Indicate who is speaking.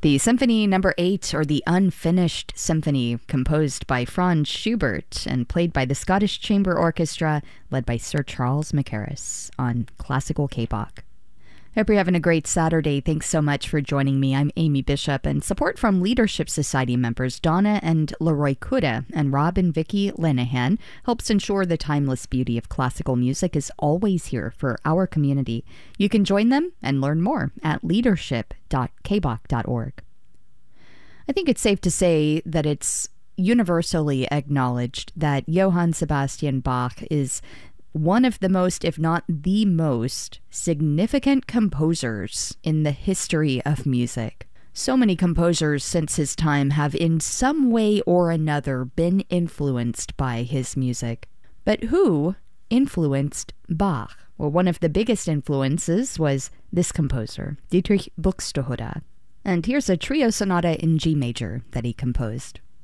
Speaker 1: The Symphony Number 8, or the Unfinished Symphony, composed by Franz Schubert and played by the Scottish Chamber Orchestra, led by Sir Charles Mackerras on Classical K-Bach. Hope you're having a great Saturday. Thanks so much for joining me. I'm Amy Bishop, and support from Leadership Society members Donna and Leroy Kuda and Rob and Vicky Linehan helps ensure the timeless beauty of classical music is always here for our community. You can join them and learn more at leadership.kbach.org. I think it's safe to say that it's universally acknowledged that Johann Sebastian Bach is one of the most, if not the most, significant composers in the history of music. So many composers since his time have in some way or another been influenced by his music. But who influenced Bach? Well, one of the biggest influences was this composer, Dietrich Buxtehude. And here's a trio sonata in G major that he composed.